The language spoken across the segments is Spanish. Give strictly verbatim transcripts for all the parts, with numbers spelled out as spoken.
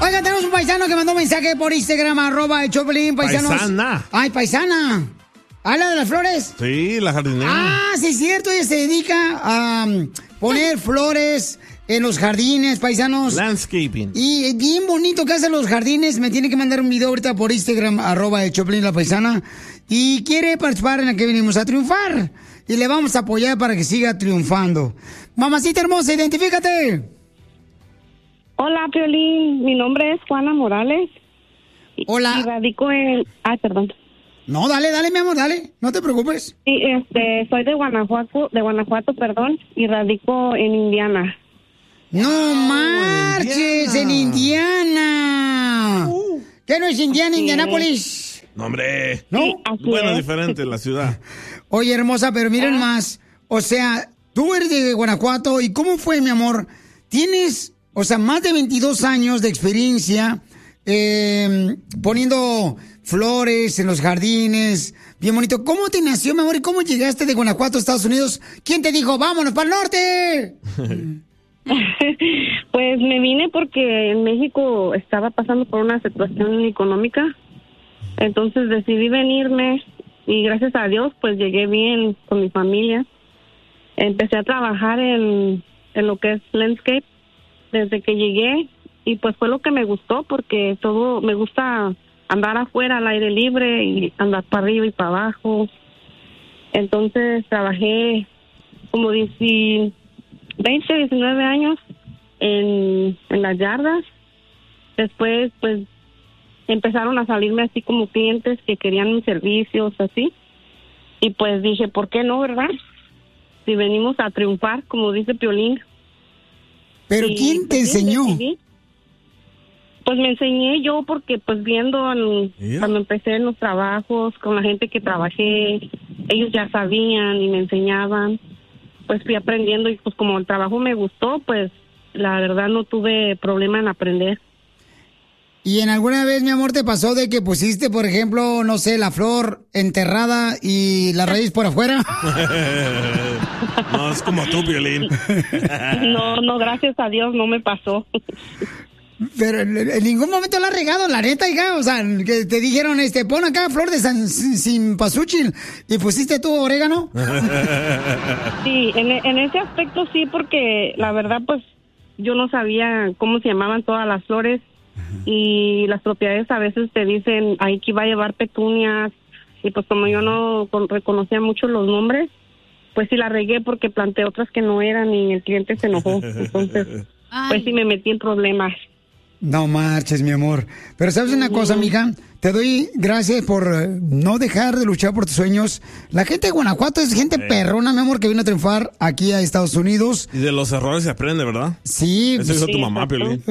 Oiga, tenemos un paisano que mandó un mensaje por Instagram, arroba el Choplin, paisanos. Paisana. Ay, paisana. ¿Habla de las flores? Sí, la jardinera. Ah, sí es cierto, ella se dedica a um, poner flores en los jardines, paisanos. Landscaping. Y es bien bonito que hacen los jardines. Me tiene que mandar un video ahorita por Instagram, arroba el Choplin, la paisana. Y quiere participar en la que venimos a triunfar. Y le vamos a apoyar para que siga triunfando. Mamacita hermosa, identifícate. Hola, Piolín. Mi nombre es Juana Morales. Hola. Y radico en... Ay, perdón. No, dale, dale, mi amor, dale. No te preocupes. Sí, este, soy de Guanajuato, de Guanajuato, perdón, y radico en Indiana. No marches, en Indiana. Uh, ¿Qué no es Indiana, Indianápolis? No, hombre. ¿No? Sí, bueno, es. diferente la ciudad. Oye, hermosa, pero miren más. O sea, tú eres de Guanajuato. ¿Y cómo fue, mi amor? Tienes, o sea, más de veintidós años de experiencia eh, poniendo flores en los jardines. Bien bonito. ¿Cómo te nació, mi amor? ¿Y cómo llegaste de Guanajuato a Estados Unidos? ¿Quién te dijo, vámonos para el norte? Pues me vine porque en México estaba pasando por una situación económica. Entonces decidí venirme y gracias a Dios pues llegué bien con mi familia. Empecé a trabajar en, en lo que es landscape desde que llegué y pues fue lo que me gustó porque todo me gusta andar afuera al aire libre y andar para arriba y para abajo. Entonces trabajé como veinte, diecinueve años en, en las yardas. Después pues empezaron a salirme así como clientes que querían mis servicios, así. Y pues dije, ¿por qué no, verdad? Si venimos a triunfar, como dice Piolín. ¿Pero y, quién te pues, enseñó? Decidí. Pues me enseñé yo porque pues viendo en, cuando empecé en los trabajos, con la gente que trabajé, ellos ya sabían y me enseñaban. Pues fui aprendiendo y pues como el trabajo me gustó, pues la verdad no tuve problema en aprender. ¿Y en alguna vez, mi amor, te pasó de que pusiste, por ejemplo, no sé, la flor enterrada y la raíz por afuera? No, es como tú, Piolín. No, no, gracias a Dios no me pasó. Pero en ningún momento la has regado, la neta, hija. O sea, que te dijeron, este, pon acá flor de san, sin pasúchil y pusiste tu orégano. Sí, en, en ese aspecto sí, porque la verdad, pues, yo no sabía cómo se llamaban todas las flores. Y las propiedades a veces te dicen, ahí que iba a llevar petunias, y pues como yo no con, reconocía mucho los nombres, pues sí la regué porque planté otras que no eran y el cliente se enojó. Entonces, Ay. pues sí me metí en problemas. No marches, mi amor. Pero ¿sabes una cosa, mija? Te doy gracias por no dejar de luchar por tus sueños. La gente de Guanajuato es gente eh. perrona, mi amor, que vino a triunfar aquí a Estados Unidos. Y de los errores se aprende, ¿verdad? Sí. Eso hizo sí, tu mamá, Piolín.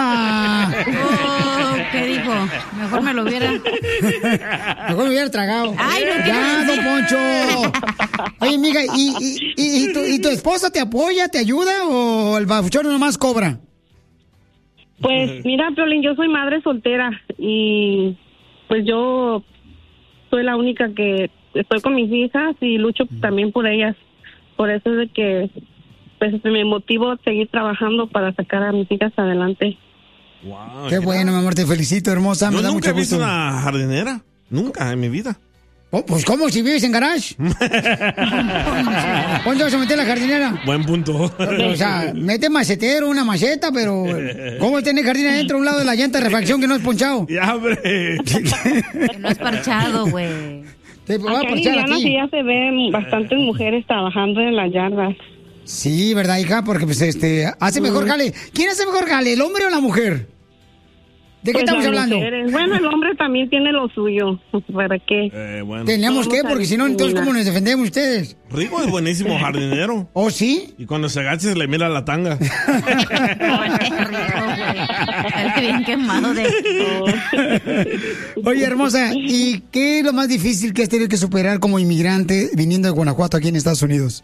Oh, ¿qué dijo? Mejor me lo hubiera... Mejor me hubiera tragado. Ay, no, ya, don Poncho. Oye, mija, ¿y, y, y, y, tu, ¿y tu esposa te apoya, te ayuda o el babuchón nomás cobra? Pues mira, Piolín, yo soy madre soltera y pues yo soy la única que estoy con mis hijas y lucho también por ellas. Por eso es de que pues me motivo a seguir trabajando para sacar a mis hijas adelante. Wow, qué bueno, mi amor, te felicito, hermosa. Yo me da nunca mucho he visto gusto. una jardinera, nunca en mi vida. Oh, pues, ¿cómo? Si vives en garage. ¿Dónde vas a meter la jardinera? Buen punto. O sea, mete macetero, una maceta, pero ¿cómo tiene jardín adentro a un lado de la llanta de refacción que no es ponchado? Ya, hombre. Que no es parchado, güey. Te voy a parchar aquí. Sí, ya se ven bastantes mujeres trabajando en las yardas. Sí, ¿verdad, hija? Porque pues este hace mejor jale. ¿Quién hace mejor jale, el hombre o la mujer? ¿De qué pues estamos hablando? Mujeres. Bueno, el hombre también tiene lo suyo. ¿Para qué? Eh, bueno. Tenemos que, porque si no, entonces, ¿cómo nos defendemos ustedes? Rico es buenísimo jardinero. ¿Oh, sí? Y cuando se agacha se le mira la tanga. Qué bien quemado de... Oye, hermosa, ¿y qué es lo más difícil que has tenido que superar como inmigrante viniendo de Guanajuato aquí en Estados Unidos?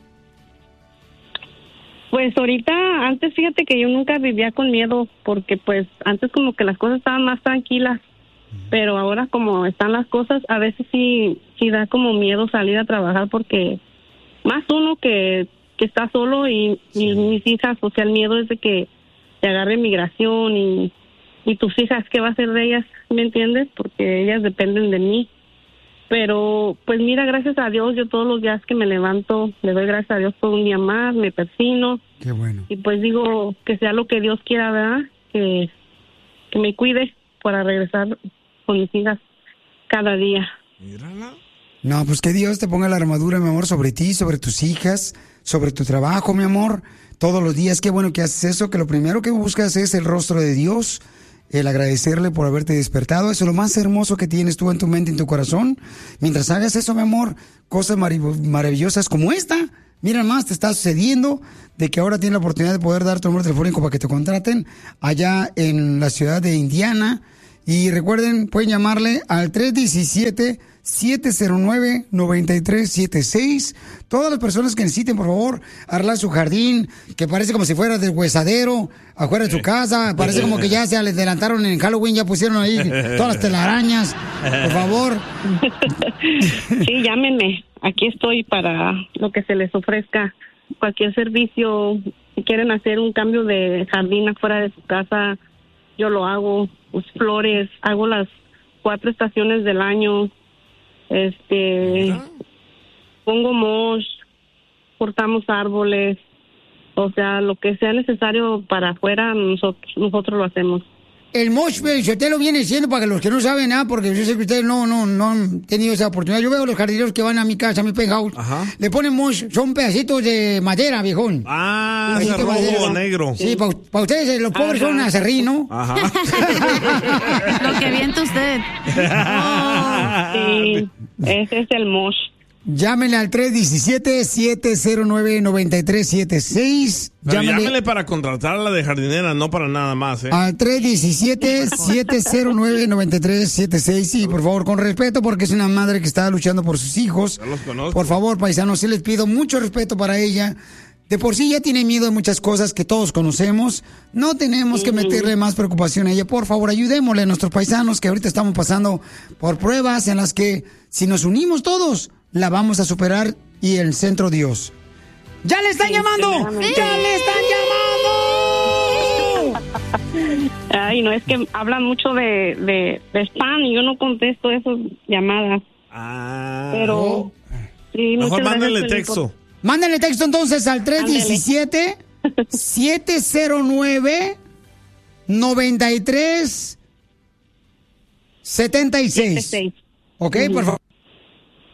Pues ahorita, antes fíjate que yo nunca vivía con miedo, porque pues antes como que las cosas estaban más tranquilas, pero ahora como están las cosas, a veces sí, sí da como miedo salir a trabajar, porque más uno que, que está solo y, y mis hijas, o sea, el miedo es de que te agarre migración y, y tus hijas, ¿qué va a hacer de ellas? ¿Me entiendes? Porque ellas dependen de mí. Pero, pues mira, gracias a Dios, yo todos los días que me levanto, le doy gracias a Dios por un día más, me persino. Qué bueno. Y pues digo que sea lo que Dios quiera, ¿verdad? Que, que me cuide para regresar con mis hijas cada día. Mírala. No, pues que Dios te ponga la armadura, mi amor, sobre ti, sobre tus hijas, sobre tu trabajo, mi amor, todos los días. Qué bueno que haces eso, que lo primero que buscas es el rostro de Dios, el agradecerle por haberte despertado. Eso es lo más hermoso que tienes tú en tu mente, en tu corazón. Mientras hagas eso, mi amor, cosas marav- maravillosas como esta, mira más, te está sucediendo de que ahora tienes la oportunidad de poder dar tu número telefónico para que te contraten allá en la ciudad de Indiana. Y recuerden, pueden llamarle al tres uno siete, siete cero nueve, nueve tres siete seis. Todas las personas que necesiten, por favor, arreglar su jardín, que parece como si fuera del huesadero, afuera de su casa. Parece como que ya se les adelantaron en Halloween, ya pusieron ahí todas las telarañas. Por favor. Sí, llámenme. Aquí estoy para lo que se les ofrezca. Cualquier servicio. Si quieren hacer un cambio de jardín afuera de su casa, yo lo hago. Pues, flores, hago las cuatro estaciones del año. Este, ¿Ah? Pongo mosh, cortamos árboles, o sea, lo que sea necesario para afuera, nosotros, nosotros lo hacemos. El mosh, si usted lo viene diciendo para que los que no saben nada, porque yo sé que ustedes no, no, no han tenido esa oportunidad. Yo veo los jardineros que van a mi casa, a mi penthouse, Ajá. le ponen mosh, son pedacitos de madera, viejón. Ah, de rojo o negro. Sí, para pa ustedes, los pobres Ajá. son acerrín, ¿no? Ajá. Lo que viente usted. Oh, sí, ese es el mosh. Llámenle al tres uno siete, siete cero nueve, nueve tres siete seis. Llámenle. llámenle para contratarla de jardinera, no para nada más, ¿eh? Al tres uno siete, siete cero nueve, nueve tres siete seis. Sí, por favor, con respeto, porque es una madre que está luchando por sus hijos. Yo los conozco. Por favor, paisanos, sí les pido mucho respeto para ella. De por sí ya tiene miedo de muchas cosas que todos conocemos. No tenemos que meterle más preocupación a ella. Por favor, ayudémosle a nuestros paisanos que ahorita estamos pasando por pruebas en las que si nos unimos todos, la vamos a superar y el centro Dios. ¡Ya le están sí, llamando! Sí. ¡Ya le están llamando! Ay, no, es que hablan mucho de, de, de spam y yo no contesto esas llamadas. Ah. Pero... Sí, mejor mándale texto. Mándale texto entonces al tres uno siete, siete cero nueve, nueve tres siete seis. ¿Ok? Uh-huh. Por favor.